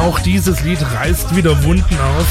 auch dieses Lied reißt wieder Wunden auf.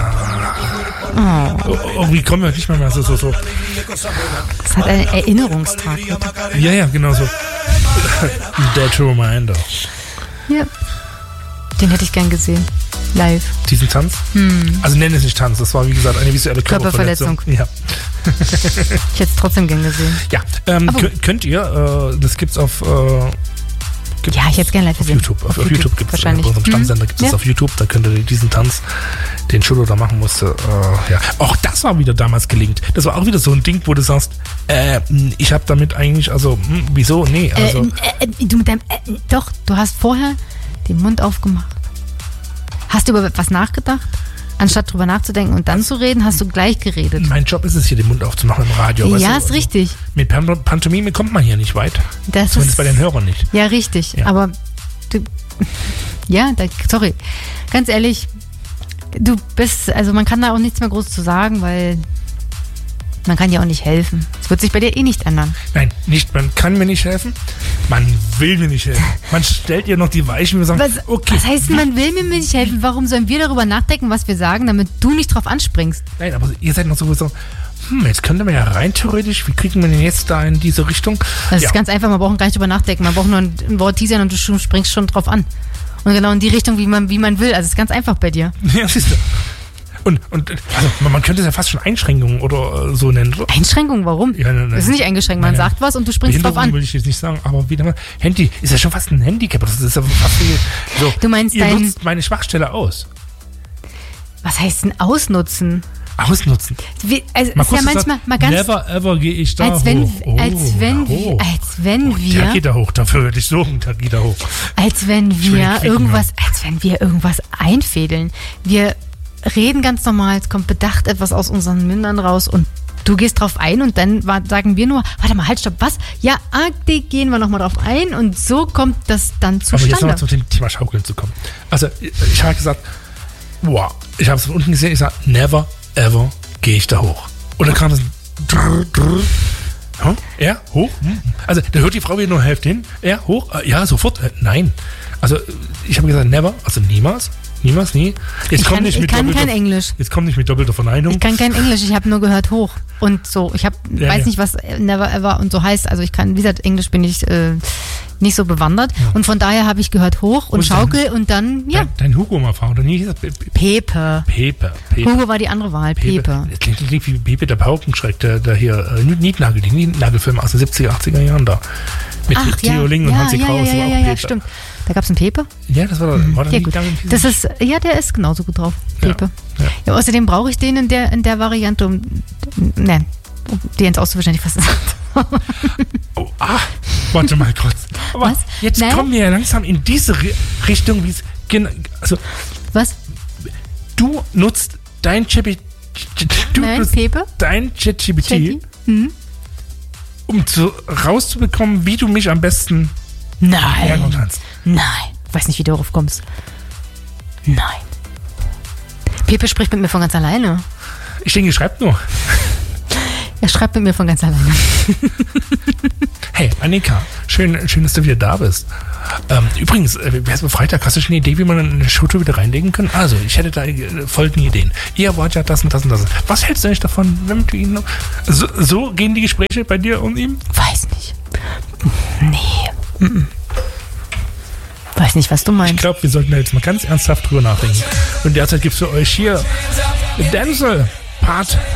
Wie kommen wir nicht mehr so. Es hat einen Erinnerungstag. Ja, genau so. Dead to Reminder. Ja. Den hätte ich gern gesehen. Live. Diesen Tanz? Also nenne es nicht Tanz, das war wie gesagt eine visuelle Körperverletzung. Ja. Ich hätte es trotzdem gern gesehen. Ja, könnt ihr, das gibt's auf ich hätte es gerne live gesehen. Auf YouTube gibt es wahrscheinlich. Bei unserem Stammsender gibt es auf YouTube, da könnt ihr diesen Tanz, den Schulo da machen musste, auch das war wieder damals gelingt. Das war auch wieder so ein Ding, wo du sagst, ich habe damit eigentlich, wieso? Nee, also. Du mit deinem, doch, du hast vorher den Mund aufgemacht. Hast du über was nachgedacht? Anstatt drüber nachzudenken und dann zu reden, hast du gleich geredet. Mein Job ist es hier, den Mund aufzumachen im Radio. Ja, ist richtig. Mit Pantomime kommt man hier nicht weit. Zumindest bei den Hörern nicht. Ja, richtig. Ja. Aber sorry. Ganz ehrlich, du bist, also man kann da auch nichts mehr groß zu sagen, weil man kann dir auch nicht helfen. Es wird sich bei dir eh nicht ändern. Nein, man kann mir nicht helfen, man will mir nicht helfen. Man stellt ihr noch die Weichen und sagt, okay. Was heißt, man will mir nicht helfen? Warum sollen wir darüber nachdenken, was wir sagen, damit du nicht drauf anspringst? Nein, aber ihr seid noch so, jetzt könnte man ja rein theoretisch, wie kriegen wir denn jetzt da in diese Richtung? Das ist ganz einfach, man braucht gar nicht drüber nachdenken. Man braucht nur ein Wort teasern und du springst schon drauf an. Und genau in die Richtung, wie man will. Also es ist ganz einfach bei dir. Ja, siehst du. Und also man könnte es ja fast schon Einschränkungen oder so nennen. Oder? Einschränkungen? Warum? Ja, nein. Das ist nicht eingeschränkt. Man sagt was und du springst drauf an. Will ich jetzt nicht sagen, aber wieder mal. Handy ist ja schon fast ein Handicap. Das ist ja fast wie so. Du meinst ihr nutzt meine Schwachstelle aus. Was heißt denn ausnutzen? Ausnutzen. Also ist ja manchmal mal ganz. Never ever gehe ich da hoch. Als wenn wir. Der geht da hoch, dafür würde ich suchen, der geht da hoch. Als wenn wir irgendwas einfädeln. Wir reden ganz normal, es kommt bedacht etwas aus unseren Mündern raus und du gehst drauf ein und dann sagen wir nur, warte mal, halt, stopp, was? Ja, gehen wir nochmal drauf ein und so kommt das dann zustande. Aber jetzt nochmal zum Thema Schaukeln zu kommen. Also, ich habe gesagt, ich habe es von unten gesehen, ich sage, never ever gehe ich da hoch. Und dann kam das hoch? Also, da hört die Frau wieder nur Hälfte hin, hoch? Ja, sofort, nein. Also, ich habe gesagt, never, also niemals. Niemals, nie. Ich kann kein Englisch. Jetzt kommt nicht mit doppelter Verneinung. Ich kann kein Englisch, ich habe nur gehört hoch. Und so, ich weiß nicht, was never ever und so heißt. Also ich kann, wie gesagt, Englisch bin ich nicht so bewandert. Ja. Und von daher habe ich gehört hoch und Schaukel und dann, ja. Dein Hugo mal fahren, oder nie? Pepe. Hugo war die andere Wahl, Pepe. Das klingt wie Pepe der Paukenschreck, der hier die Nietnagelfilm aus den 70er, 80er Jahren da. Mit Theo Ling und Hansi Kraus. Ja, stimmt. Da gab es einen Pepe? Ja, das war der gut. Das ist, der ist genauso gut drauf, Pepe. Ja, außerdem brauche ich den in der Variante, um die ins auszuwischen, hätte ich fast gesagt. Warte mal kurz. Aber was? Jetzt kommen wir ja langsam in diese Richtung, wie es was? Du nutzt dein ChatGPT, um rauszubekommen, wie du mich am besten ärgern kannst. Nein. Ich weiß nicht, wie du darauf kommst. Nein. Pepe spricht mit mir von ganz alleine. Ich denke, er schreibt nur. Er schreibt mit mir von ganz alleine. Hey, Annika, schön, dass du wieder da bist. Übrigens, Freitag, hast du schon eine Idee, wie man eine Showtour wieder reinlegen kann? Also, ich hätte da folgende Ideen. Ihr wollt ja das und das und das. Was hältst du eigentlich davon, wenn du ihn so gehen die Gespräche bei dir und ihm? Weiß nicht. Nee. Weiß nicht, was du meinst. Ich glaube, wir sollten da jetzt mal ganz ernsthaft drüber nachdenken. Und derzeit gibt es für euch hier Denzel Part